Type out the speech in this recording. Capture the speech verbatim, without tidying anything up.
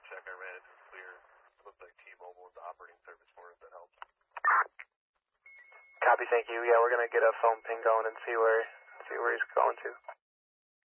check I ran, it was clear. It looked like T-Mobile was the operating service for it. That helps. Copy, thank you. Yeah, we're going to get a phone ping going and see where see where he's going to.